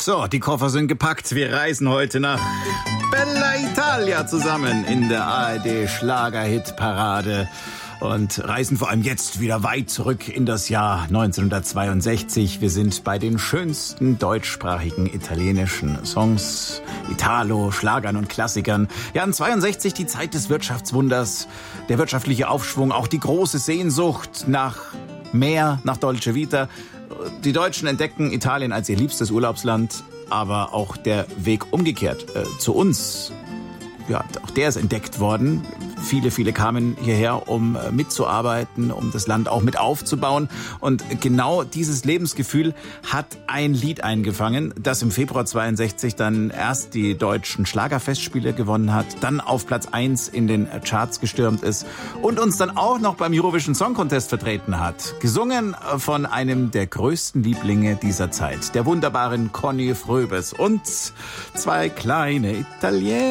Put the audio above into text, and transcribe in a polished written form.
So, die Koffer sind gepackt. Wir reisen heute nach Bella Italia zusammen in der ARD Schlagerhit-Parade und reisen vor allem jetzt wieder weit zurück in das Jahr 1962. Wir sind bei den schönsten deutschsprachigen italienischen Songs, Italo, Schlagern und Klassikern. Ja, in 62 die Zeit des Wirtschaftswunders, der wirtschaftliche Aufschwung, auch die große Sehnsucht nach mehr, nach Dolce Vita. Die Deutschen entdecken Italien als ihr liebstes Urlaubsland, aber auch der Weg umgekehrt zu uns. Ja, auch der ist entdeckt worden. Viele kamen hierher, um mitzuarbeiten, um das Land auch mit aufzubauen. Und genau dieses Lebensgefühl hat ein Lied eingefangen, das im Februar 62 dann erst die deutschen Schlagerfestspiele gewonnen hat, dann auf Platz 1 in den Charts gestürmt ist und uns dann auch noch beim Eurovision Song Contest vertreten hat. Gesungen von einem der größten Lieblinge dieser Zeit, der wunderbaren Conny Fröbes und zwei kleine Italiener.